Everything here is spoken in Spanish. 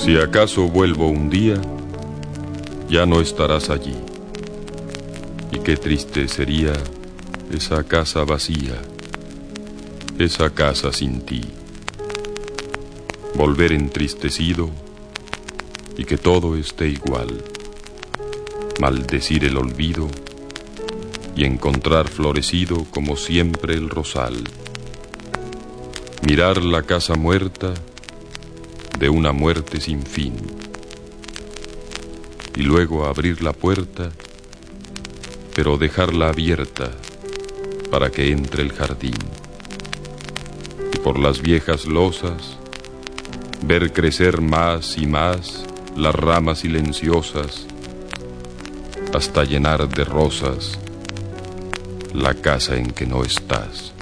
Si acaso vuelvo un día, ya no estarás allí. Y qué triste sería esa casa vacía, esa casa sin ti. Volver entristecido y que todo esté igual. Maldecir el olvido y encontrar florecido como siempre el rosal. Mirar la casa muerta de una muerte sin fin. Y luego abrir la puerta, pero dejarla abierta para que entre el jardín. Y por las viejas losas, ver crecer más y más las ramas silenciosas, hasta llenar de rosas la casa en que no estás.